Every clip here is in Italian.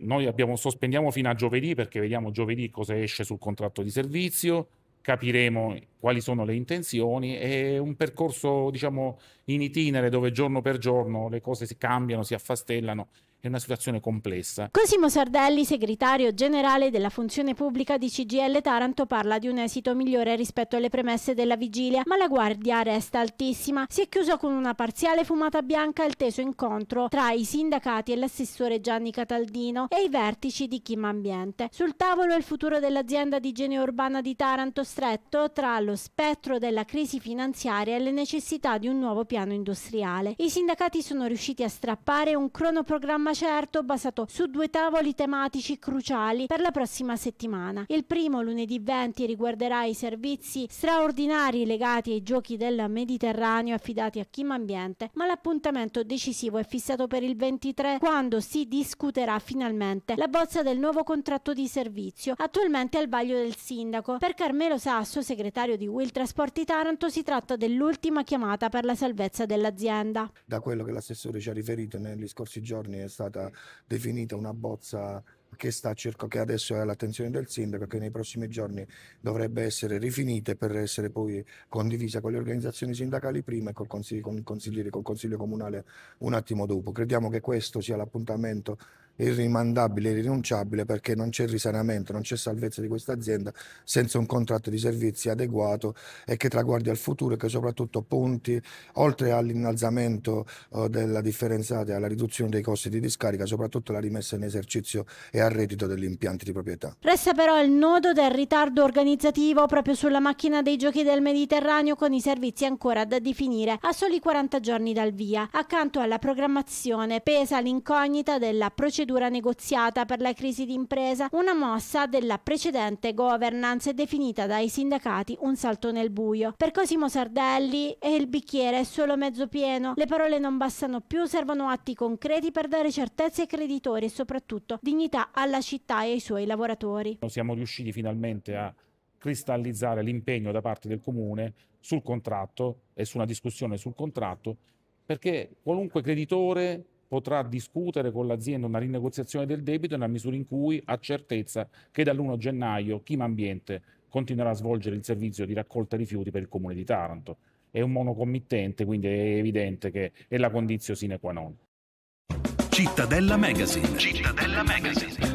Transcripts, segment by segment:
noi sospendiamo fino a giovedì perché vediamo giovedì cosa esce sul contratto di servizio, capiremo quali sono le intenzioni. È un percorso, diciamo, in itinere dove giorno per giorno le cose si cambiano, si affastellano. È una situazione complessa. Cosimo Sardelli, segretario generale della funzione pubblica di CGIL Taranto, parla di un esito migliore rispetto alle premesse della vigilia, ma la guardia resta altissima. Si è chiuso con una parziale fumata bianca il teso incontro tra i sindacati e l'assessore Gianni Cataldino e i vertici di Chimambiente. Sul tavolo il futuro dell'azienda di igiene urbana di Taranto, stretto tra lo spettro della crisi finanziaria e le necessità di un nuovo piano industriale. I sindacati sono riusciti a strappare un cronoprogramma certo basato su 2 tavoli tematici cruciali per la prossima settimana. Il primo, lunedì 20, riguarderà i servizi straordinari legati ai giochi del Mediterraneo affidati a Chimambiente, ma l'appuntamento decisivo è fissato per il 23, quando si discuterà finalmente la bozza del nuovo contratto di servizio, attualmente al vaglio del sindaco. Per Carmelo Sasso, segretario di Will Trasporti Taranto, si tratta dell'ultima chiamata per la salvezza dell'azienda. Da quello che l'assessore ci ha riferito negli scorsi giorni è stata definita una bozza che adesso è all'attenzione del sindaco, che nei prossimi giorni dovrebbe essere rifinita per essere poi condivisa con le organizzazioni sindacali prima e col consiglio comunale un attimo dopo. Crediamo che questo sia l'appuntamento irrimandabile, irrinunciabile, perché non c'è risanamento, non c'è salvezza di questa azienda senza un contratto di servizi adeguato e che traguardi al futuro e che soprattutto punti, oltre all'innalzamento della differenziata e alla riduzione dei costi di discarica, soprattutto la rimessa in esercizio e al reddito degli impianti di proprietà. Resta però il nodo del ritardo organizzativo proprio sulla macchina dei giochi del Mediterraneo, con i servizi ancora da definire a soli 40 giorni dal via. Accanto alla programmazione pesa l'incognita della procedura negoziata per la crisi d'impresa, una mossa della precedente governance definita dai sindacati un salto nel buio. Per Cosimo Sardelli il bicchiere è solo mezzo pieno, le parole non bastano più, servono atti concreti per dare certezze ai creditori e soprattutto dignità alla città e ai suoi lavoratori. Siamo riusciti finalmente a cristallizzare l'impegno da parte del Comune sul contratto e su una discussione sul contratto, perché qualunque creditore potrà discutere con l'azienda una rinegoziazione del debito nella misura in cui ha certezza che dall'1 gennaio Chimambiente continuerà a svolgere il servizio di raccolta rifiuti per il Comune di Taranto. È un monocommittente, quindi è evidente che è la condizio sine qua non. Cittadella Magazine. Cittadella Magazine.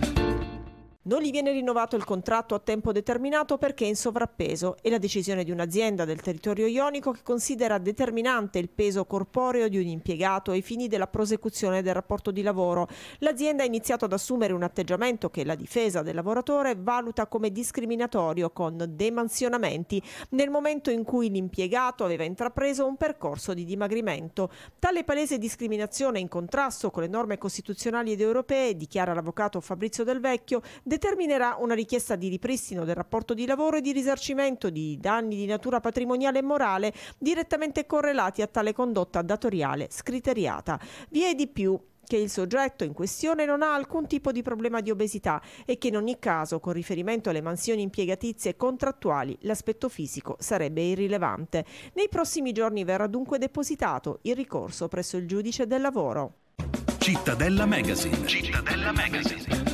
Non gli viene rinnovato il contratto a tempo determinato perché è in sovrappeso. È la decisione di un'azienda del territorio ionico che considera determinante il peso corporeo di un impiegato ai fini della prosecuzione del rapporto di lavoro. L'azienda ha iniziato ad assumere un atteggiamento che la difesa del lavoratore valuta come discriminatorio, con demansionamenti, nel momento in cui l'impiegato aveva intrapreso un percorso di dimagrimento. Tale palese discriminazione, in contrasto con le norme costituzionali ed europee, dichiara l'avvocato Fabrizio Del Vecchio, determinerà una richiesta di ripristino del rapporto di lavoro e di risarcimento di danni di natura patrimoniale e morale direttamente correlati a tale condotta datoriale scriteriata. Vi è di più: che il soggetto in questione non ha alcun tipo di problema di obesità e che in ogni caso, con riferimento alle mansioni impiegatizie contrattuali, l'aspetto fisico sarebbe irrilevante. Nei prossimi giorni verrà dunque depositato il ricorso presso il giudice del lavoro. Cittadella Magazine. Cittadella Magazine.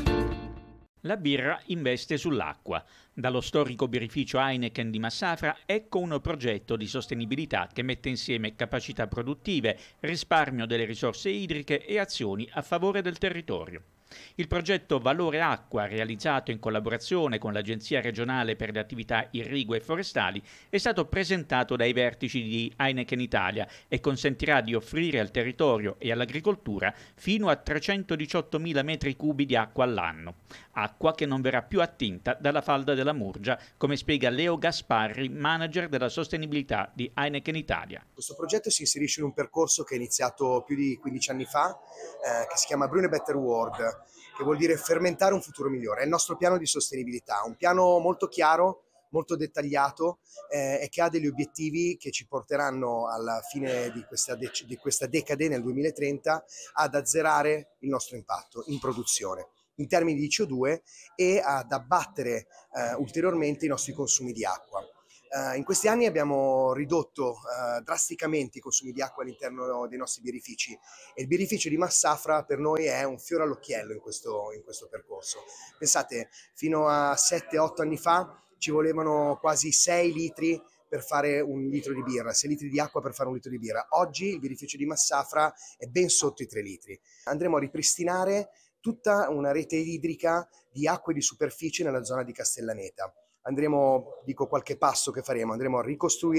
La birra investe sull'acqua. Dallo storico birrificio Heineken di Massafra ecco un progetto di sostenibilità che mette insieme capacità produttive, risparmio delle risorse idriche e azioni a favore del territorio. Il progetto Valore Acqua, realizzato in collaborazione con l'Agenzia regionale per le attività irrigue e forestali, è stato presentato dai vertici di Heineken Italia e consentirà di offrire al territorio e all'agricoltura fino a 318.000 metri cubi di acqua all'anno. Acqua che non verrà più attinta dalla falda della Murgia, come spiega Leo Gasparri, manager della sostenibilità di Heineken Italia. Questo progetto si inserisce in un percorso che è iniziato più di 15 anni fa, che si chiama Brew a Better World, che vuol dire fermentare un futuro migliore. È il nostro piano di sostenibilità, un piano molto chiaro, molto dettagliato e che ha degli obiettivi che ci porteranno alla fine di questa decade, nel 2030, ad azzerare il nostro impatto in produzione in termini di CO2 e ad abbattere ulteriormente i nostri consumi di acqua. In questi anni abbiamo ridotto drasticamente i consumi di acqua all'interno dei nostri birrifici e il birrificio di Massafra per noi è un fiore all'occhiello in questo percorso. Pensate, fino a 7-8 anni fa ci volevano quasi 6 litri per fare un litro di birra, 6 litri di acqua per fare un litro di birra. Oggi il birrificio di Massafra è ben sotto i 3 litri. Andremo a ripristinare tutta una rete idrica di acque di superficie nella zona di Castellaneta. Dico qualche passo che faremo, andremo a ricostruire